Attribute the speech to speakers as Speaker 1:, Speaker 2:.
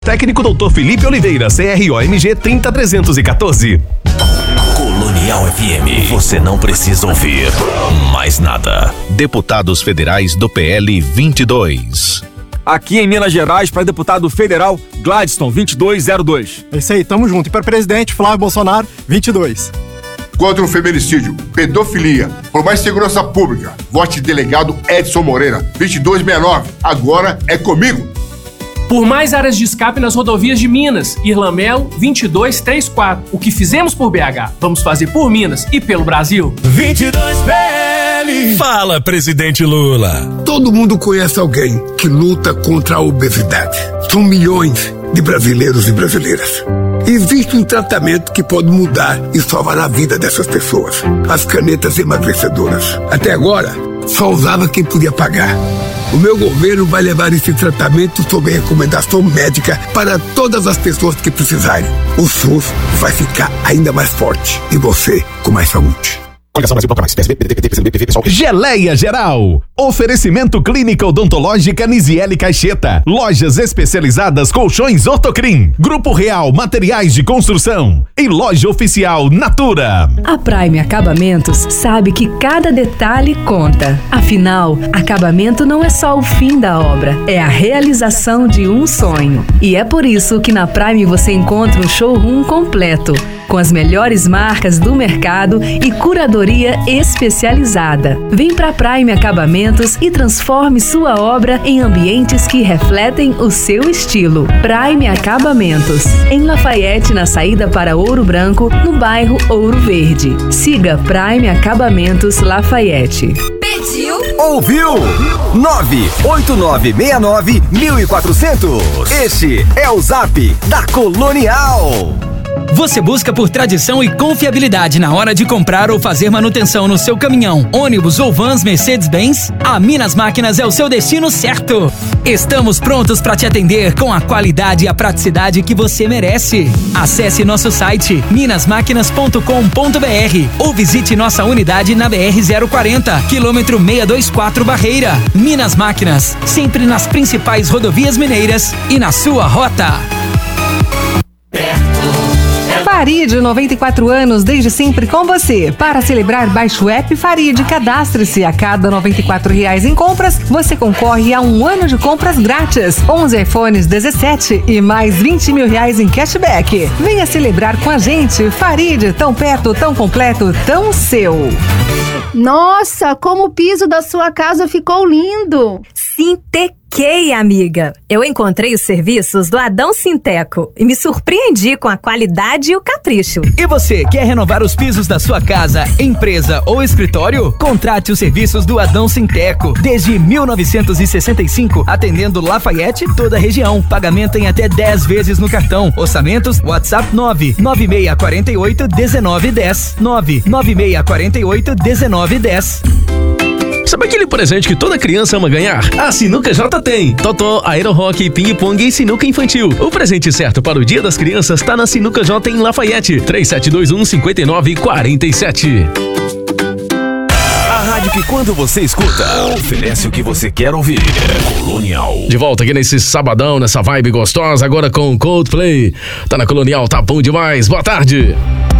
Speaker 1: Técnico Dr. Felipe Oliveira, CROMG 30314.
Speaker 2: Colonial FM, você não precisa ouvir mais nada. Deputados federais do PL 22.
Speaker 3: Aqui em Minas Gerais, para deputado federal, Gladstone 2202.
Speaker 4: É isso aí, tamo junto. E para presidente, Flávio Bolsonaro 22.
Speaker 5: Contra o feminicídio, pedofilia, por mais segurança pública, vote delegado Edson Moreira 2269. Agora é comigo.
Speaker 6: Por mais áreas de escape nas rodovias de Minas, Irlamelo 2234. O que fizemos por BH, vamos fazer por Minas e pelo Brasil.
Speaker 2: 22PL. Fala, presidente Lula.
Speaker 7: Todo mundo conhece alguém que luta contra a obesidade. São milhões de brasileiros e brasileiras. Existe um tratamento que pode mudar e salvar a vida dessas pessoas. As canetas emagrecedoras. Até agora, só usava quem podia pagar. O meu governo vai levar esse tratamento sob recomendação médica para todas as pessoas que precisarem. O SUS vai ficar ainda mais forte e você com mais saúde.
Speaker 1: Coligação Brasil Toca Mais, PSB, PDT, PCdoB, PV, pessoal. Geleia Geral. Oferecimento Clínica Odontológica Nisiele Caixeta. Lojas especializadas Colchões Ortocrim. Grupo Real Materiais de Construção. E loja oficial Natura.
Speaker 8: A Prime Acabamentos sabe que cada detalhe conta. Afinal, acabamento não é só o fim da obra, é a realização de um sonho. E é por isso que na Prime você encontra um showroom completo, com as melhores marcas do mercado e curadoria especializada. Vem pra Prime Acabamentos e transforme sua obra em ambientes que refletem o seu estilo. Prime Acabamentos, em Lafayette, na saída para Ouro Branco, no bairro Ouro Verde. Siga Prime Acabamentos Lafayette.
Speaker 9: Pediu? Ouviu? 98969-1400. Este é o Zap da Colonial.
Speaker 10: Você busca por tradição e confiabilidade na hora de comprar ou fazer manutenção no seu caminhão, ônibus ou vans Mercedes-Benz? A Minas Máquinas é o seu destino certo. Estamos prontos para te atender com a qualidade e a praticidade que você merece. Acesse nosso site minasmáquinas.com.br ou visite nossa unidade na BR-040, quilômetro 624 Barreira. Minas Máquinas, sempre nas principais rodovias mineiras e na sua rota.
Speaker 11: Farid, 94 anos, desde sempre com você. Para celebrar, baixe o app Farid, cadastre-se. A cada R$ 94 em compras, você concorre a um ano de compras grátis, 11 iPhones 17 e mais R$20 mil em cashback. Venha celebrar com a gente. Farid, tão perto, tão completo, tão seu.
Speaker 12: Nossa, como o piso da sua casa ficou lindo!
Speaker 13: Sintequei, amiga. Eu encontrei os serviços do Adão Sinteco e me surpreendi com a qualidade e o capricho.
Speaker 10: E você, quer renovar os pisos da sua casa, empresa ou escritório? Contrate os serviços do Adão Sinteco. Desde 1965, atendendo Lafayette e toda a região. Pagamento em até 10 vezes no cartão. Orçamentos, WhatsApp 99648-1910. 99648-1910.
Speaker 1: Sabe aquele presente que toda criança ama ganhar? A Sinuca J tem. Totó, Aerorock, Ping Pong e Sinuca Infantil. O presente certo para o Dia das Crianças tá na Sinuca J em Lafayette. 3721-5947.
Speaker 2: A rádio que quando você escuta, oferece o que você quer ouvir. Colonial.
Speaker 1: De volta aqui nesse sabadão, nessa vibe gostosa, agora com Coldplay. Tá na Colonial, tá bom demais. Boa tarde.